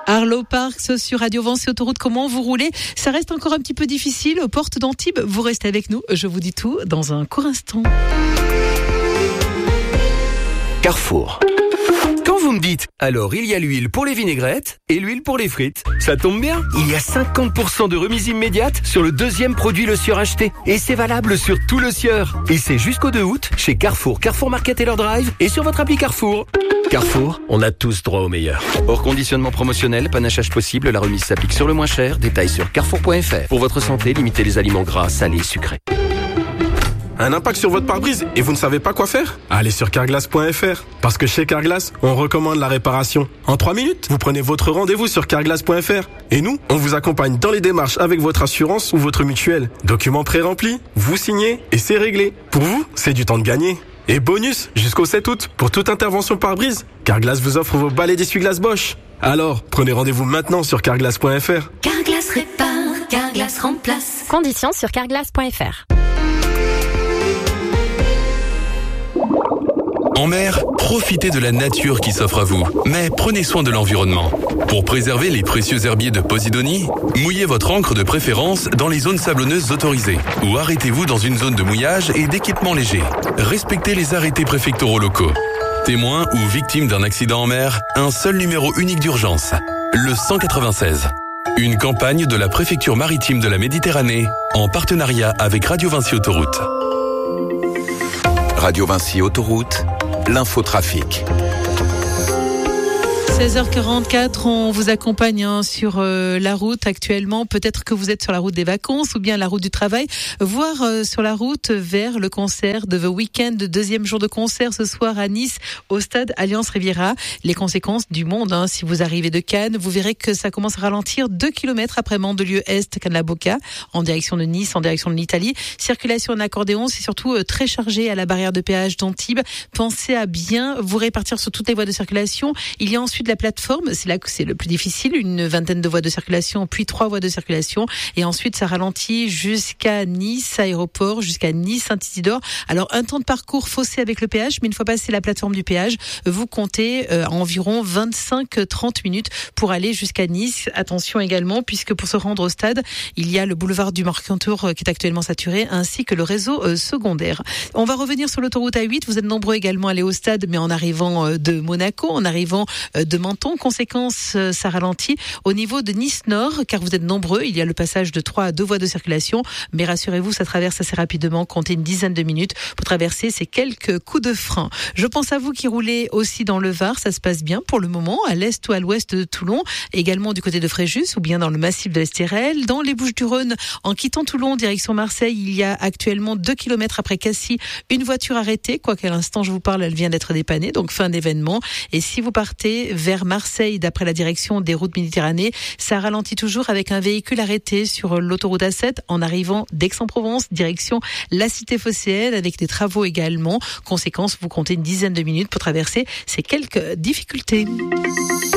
Arlo Parks sur Radio Vinci Autoroute, comment vous roulez? Ça reste encore un petit peu difficile aux portes d'Antibes. Vous restez avec nous, je vous dis tout dans un court instant. Carrefour. Quand vous me dites, alors il y a l'huile pour les vinaigrettes et l'huile pour les frites. Ça tombe bien, il y a 50% de remise immédiate sur le deuxième produit Le Sieur acheté. Et c'est valable sur tout Le Sieur. Et c'est jusqu'au 2 août chez Carrefour, Carrefour Market et leur Drive et sur votre appli Carrefour. Carrefour, on a tous droit au meilleur. Hors conditionnement promotionnel, panachage possible, la remise s'applique sur le moins cher. Détails sur carrefour.fr. Pour votre santé, limitez les aliments gras, salés et sucrés. Un impact sur votre pare-brise et vous ne savez pas quoi faire? Allez sur carglass.fr. Parce que chez Carglass, on recommande la réparation. En 3 minutes, vous prenez votre rendez-vous sur carglass.fr. Et nous, on vous accompagne dans les démarches avec votre assurance ou votre mutuelle. Documents pré-remplis, vous signez et c'est réglé. Pour vous, c'est du temps de gagner. Et bonus, jusqu'au 7 août, pour toute intervention pare-brise, Carglass vous offre vos balais d'essuie-glace Bosch. Alors, prenez rendez-vous maintenant sur carglass.fr. Carglass répare, Carglass remplace. Conditions sur carglass.fr. En mer, profitez de la nature qui s'offre à vous, mais prenez soin de l'environnement. Pour préserver les précieux herbiers de Posidonie, mouillez votre ancre de préférence dans les zones sablonneuses autorisées ou arrêtez-vous dans une zone de mouillage et d'équipement léger. Respectez les arrêtés préfectoraux locaux. Témoin ou victime d'un accident en mer, un seul numéro unique d'urgence, le 196. Une campagne de la préfecture maritime de la Méditerranée en partenariat avec Radio Vinci Autoroute. Radio Vinci Autoroute, l'infotrafic. 16h44, on vous accompagne sur la route actuellement. Peut-être que vous êtes sur la route des vacances ou bien la route du travail, voire sur la route vers le concert de The Weeknd, deuxième jour de concert ce soir à Nice au stade Alliance Riviera. Les conséquences du monde, si vous arrivez de Cannes, vous verrez que ça commence à ralentir 2 km après Mandelieu Est, Cannes-la-Boca, en direction de Nice, en direction de l'Italie. Circulation en accordéon, c'est surtout très chargé à la barrière de péage d'Antibes. Pensez à bien vous répartir sur toutes les voies de circulation. Il y a ensuite la plateforme, c'est là que c'est le plus difficile, une vingtaine de voies de circulation, puis 3 voies de circulation, et ensuite ça ralentit jusqu'à Nice aéroport, jusqu'à Nice Saint-Isidore. Alors un temps de parcours faussé avec le péage, mais une fois passé la plateforme du péage, vous comptez environ 25-30 minutes pour aller jusqu'à Nice. Attention également, puisque pour se rendre au stade, il y a le boulevard du Mercantour qui est actuellement saturé, ainsi que le réseau secondaire. On va revenir sur l'autoroute A8, vous êtes nombreux également à aller au stade, mais en arrivant de Monaco, en arrivant de Menton. Conséquence, ça ralentit au niveau de Nice Nord, car vous êtes nombreux. Il y a le passage de 3 à 2 voies de circulation, mais rassurez-vous, ça traverse assez rapidement. Comptez une dizaine de minutes pour traverser ces quelques coups de frein. Je pense à vous qui roulez aussi dans le Var, ça se passe bien pour le moment, à l'est ou à l'ouest de Toulon, également du côté de Fréjus ou bien dans le massif de l'Estérel. Dans les Bouches-du-Rhône, en quittant Toulon, direction Marseille, il y a actuellement 2 km après Cassis, une voiture arrêtée, quoiqu'à l'instant je vous parle, elle vient d'être dépannée, donc fin d'événement. Et si vous partez vers Marseille, d'après la direction des routes Méditerranée, ça ralentit toujours avec un véhicule arrêté sur l'autoroute A7 en arrivant d'Aix-en-Provence, direction la cité phocéenne, avec des travaux également. Conséquence, vous comptez une dizaine de minutes pour traverser ces quelques difficultés.